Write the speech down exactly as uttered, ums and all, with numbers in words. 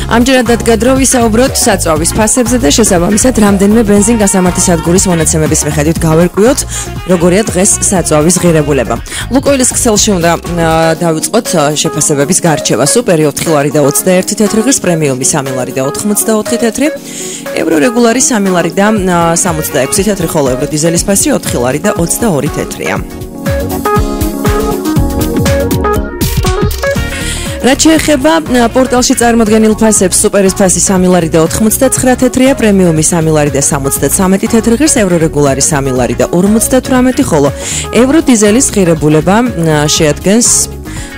ამჯერად დადგა დრო ვისაუბროთ საწვავის ფასებზე და შესაბამისად რამდენიმე ბენზინ-გასამართი სადგურის მონაცემების მიხედვით გავერკვიოთ, როგორია დღეს საწვავის ღირებულება. ლუკოილის ქსელში უნდა დავიწყოთ შეფასებების გარჩევა. სუპერი ოთხი ლარი და ოცდაერთი თეთრი ღირს, პრემიუმი სამი ლარი და ოთხმოცდაოთხი თეთრი, ევრორეგულარი სამი ლარი და სამოცდაექვსი თეთრი, ხოლო ევროდიზელის ფასი ოთხი ლარი და ოცდაორი თეთრია. რაც შეეხება პორტალში წარმოდგენილ ფასებს, სუპერის ფასი სამი ლარი და ოთხმოცდაცხრა თეთრია, პრემიუმი სამი ლარი და სამოცდაცამეტი თეთრი ღირს, ევრორეგულარი სამი ლარი და ორმოცდათვრამეტი, ხოლო ევროდიზელის ღირებულება შეადგენს